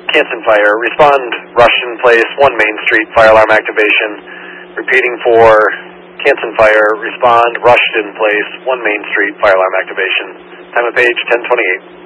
Canton Fire, respond Rushton Place, 1 Main Street, fire alarm activation. Repeating for Canton Fire, respond Rushton Place, 1 Main Street, fire alarm activation. Time of page 10:28.